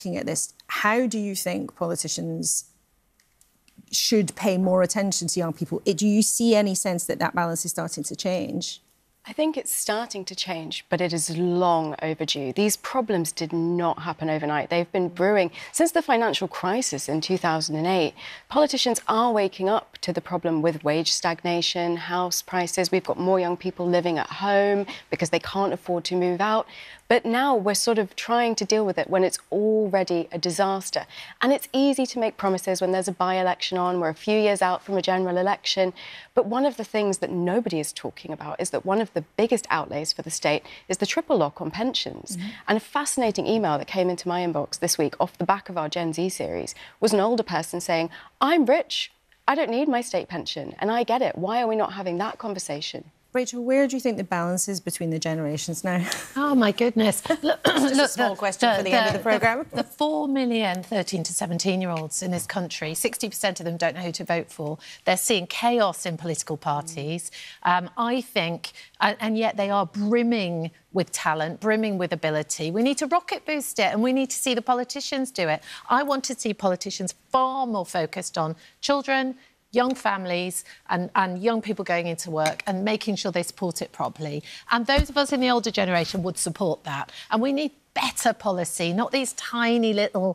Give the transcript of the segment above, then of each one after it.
Looking at this, how do you think politicians should pay more attention to young people? Do you see any sense that that balance is starting to change? I think it's starting to change, but it is long overdue. These problems did not happen overnight. They've been brewing since the financial crisis in 2008. Politicians are waking up to the problem with wage stagnation, house prices. We've got more young people living at home because they can't afford to move out. But now we're sort of trying to deal with it when it's already a disaster. And it's easy to make promises when there's a by-election on. We're a few years out from a general election. But one of the things that nobody is talking about is that one of the biggest outlays for the state is the triple lock on pensions. And a fascinating email that came into my inbox this week off the back of our Gen Z series was an older person saying, I'm rich, I don't need my state pension, and I get it. Why are we not having that conversation? Rachel, where do you think the balance is between the generations now? Oh, my goodness. Look, a small question for the end of the programme. The 4 million 13 to 17-year-olds in this country, 60% of them don't know who to vote for. They're seeing chaos in political parties. I think, and yet they are brimming with talent, brimming with ability. We need to rocket boost it, and we need to see the politicians do it. I want to see politicians far more focused on children, young families and young people going into work and making sure they support it properly. And those of us in the older generation would support that. And we need better policy, not these tiny little,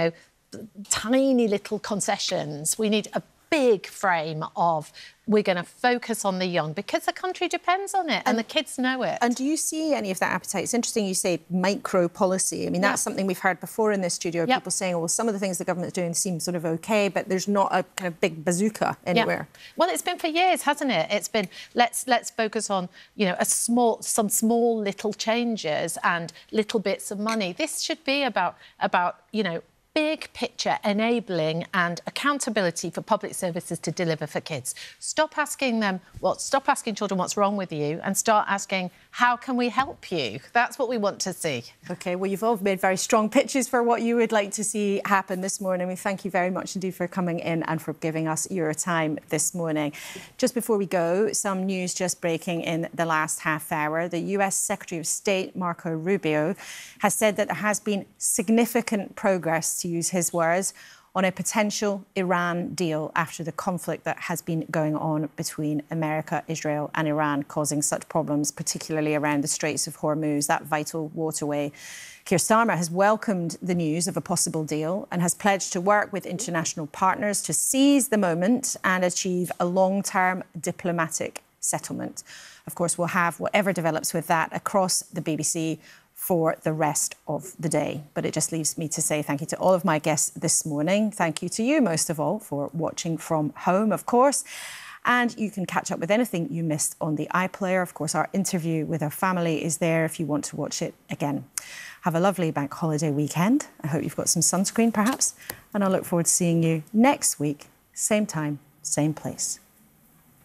tiny little concessions. We need a big frame of we're going to focus on the young because the country depends on it and the kids know it. And do you see any of that appetite? It's interesting you say micro policy. I mean, that's something we've heard before in this studio, people saying, well, some of the things the government's doing seem sort of OK, but there's not a kind of big bazooka anywhere. Well, it's been for years, hasn't it? It's been, let's focus on, some small little changes and little bits of money. This should be about big picture enabling and accountability for public services to deliver for kids. Stop asking children what's wrong with you and start asking, how can we help you? That's what we want to see. OK, well, you've all made very strong pitches for what you would like to see happen this morning. We thank you very much indeed for coming in and for giving us your time this morning. Just before we go, some news just breaking in the last half hour. The US Secretary of State, Marco Rubio, has said that there has been significant progress, to use his words, on a potential Iran deal after the conflict that has been going on between America, Israel and Iran, causing such problems, particularly around the Straits of Hormuz, that vital waterway. Keir Starmer has welcomed the news of a possible deal and has pledged to work with international partners to seize the moment and achieve a long-term diplomatic settlement. Of course, we'll have whatever develops with that across the BBC for the rest of the day. But it just leaves me to say thank you to all of my guests this morning. Thank you to you, most of all, for watching from home, of course. And you can catch up with anything you missed on the iPlayer. Of course, our interview with our family is there if you want to watch it again. Have a lovely bank holiday weekend. I hope you've got some sunscreen, perhaps. And I look forward to seeing you next week, same time, same place.